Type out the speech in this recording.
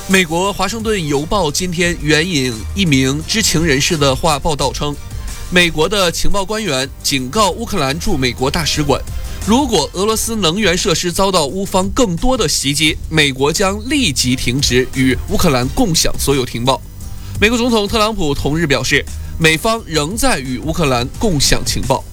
美国《华盛顿邮报》今天援引一名知情人士的话报道称，美国的情报官员警告乌克兰驻美国大使馆，如果俄罗斯能源设施遭到乌方更多的袭击，美国将立即停止与乌克兰共享所有情报。美国总统特朗普同日表示，美方仍在与乌克兰共享情报。